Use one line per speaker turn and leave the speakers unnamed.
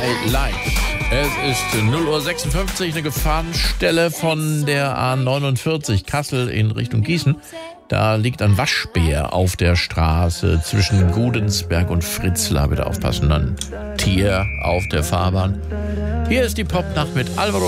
Light. Es ist 0:56 Uhr, eine Gefahrenstelle von der A49 Kassel in Richtung Gießen. Da liegt ein Waschbär auf der Straße zwischen Gudensberg und Fritzlar. Bitte aufpassen, ein Tier auf der Fahrbahn. Hier ist die Popnacht mit Alvaro